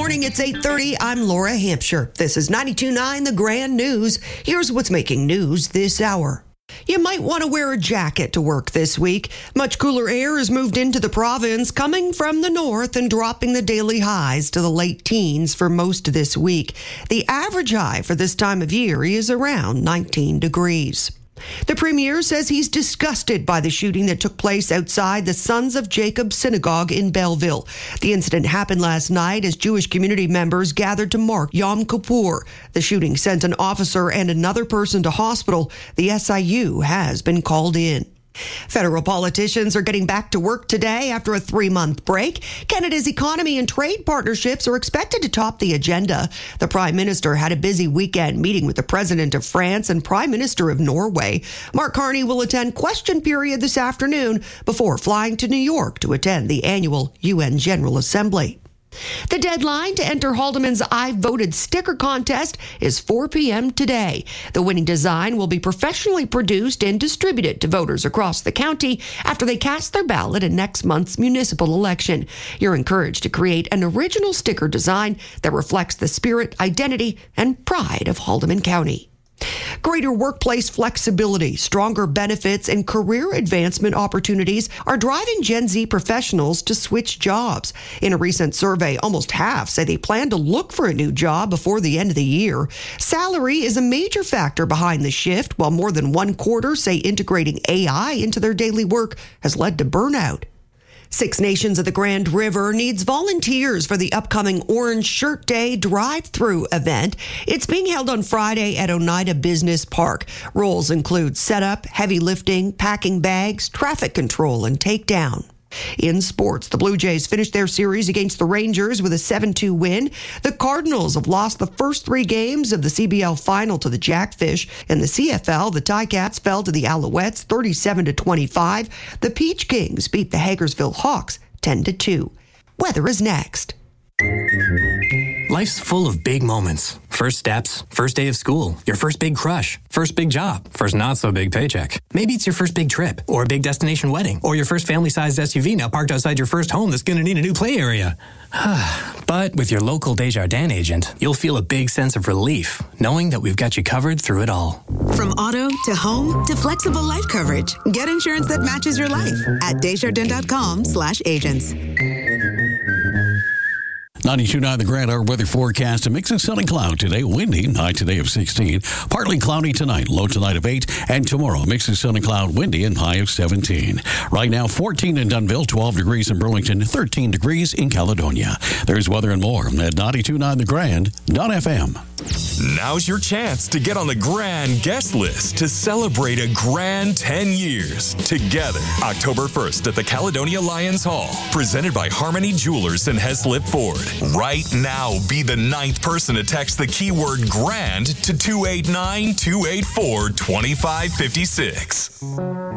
morning, it's 8:30. I'm Laura Hampshire. This is 92.9 The Grand News. Here's what's making news this hour. You might want to wear a jacket to work this week. Much cooler air has moved into the province, coming from the north and dropping the daily highs to the late teens for most of this week. The average high for this time of year is around 19 degrees. The premier says he's disgusted by the shooting that took place outside the Sons of Jacob Synagogue in Belleville. The incident happened last night as Jewish community members gathered to mark Yom Kippur. The shooting sent an officer and another person to hospital. The SIU has been called in. Federal politicians are getting back to work today after a 3-month break. Canada's economy and trade partnerships are expected to top the agenda. The Prime Minister had a busy weekend meeting with the President of France and Prime Minister of Norway. Mark Carney will attend question period this afternoon before flying to New York to attend the annual UN General Assembly. The deadline to enter Haldeman's I Voted sticker contest is 4 p.m. today. The winning design will be professionally produced and distributed to voters across the county after they cast their ballot in next month's municipal election. You're encouraged to create an original sticker design that reflects the spirit, identity, and pride of Haldeman County. Greater workplace flexibility, stronger benefits, and career advancement opportunities are driving Gen Z professionals to switch jobs. In a recent survey, almost half say they plan to look for a new job before the end of the year. Salary is a major factor behind the shift, while more than 1/4 say integrating AI into their daily work has led to burnout. Six Nations of the Grand River needs volunteers for the upcoming Orange Shirt Day drive-through event. It's being held on Friday at Oneida Business Park. Roles include setup, heavy lifting, packing bags, traffic control, and takedown. In sports, the Blue Jays finished their series against the Rangers with a 7-2 win. The Cardinals have lost the first 3 games of the CBL final to the Jackfish. In the CFL, the Ticats fell to the Alouettes 37-25. The Peach Kings beat the Hagersville Hawks 10-2. Weather is next. Life's full of big moments. First steps, first day of school, your first big crush, first big job, first not-so-big paycheck. Maybe it's your first big trip, or a big destination wedding, or your first family-sized SUV now parked outside your first home that's going to need a new play area. But with your local Desjardins agent, you'll feel a big sense of relief, knowing that we've got you covered through it all. From auto to home to flexible life coverage, get insurance that matches your life at Desjardins.com/agents. 92.9 The Grand, our weather forecast. A mix of sun and cloud today. Windy, high today of 16. Partly cloudy tonight, low tonight of 8. And tomorrow, mix of sun and cloud, windy, and high of 17. Right now, 14 in Dunnville, 12 degrees in Burlington, 13 degrees in Caledonia. There's weather and more at 92.9 The Grand.fm. Now's your chance to get on the Grand guest list to celebrate a grand 10 years together. October 1st at the Caledonia Lions Hall. Presented by Harmony Jewelers and Heslip Ford. Right now, be the 9th person to text the keyword GRAND to 289-284-2556.